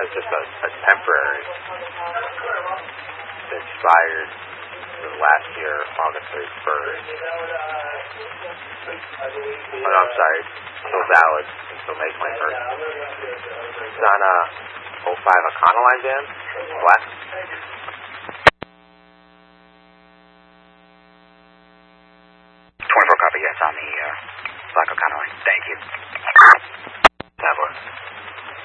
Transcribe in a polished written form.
It's just a temporary. It expired last year, August 31st. Oh, no, I'm sorry. Still valid until May 21st. It's on 05 Econoline van, black. 24 copy, yes, on the Black Econoline. Thank you. Tabler.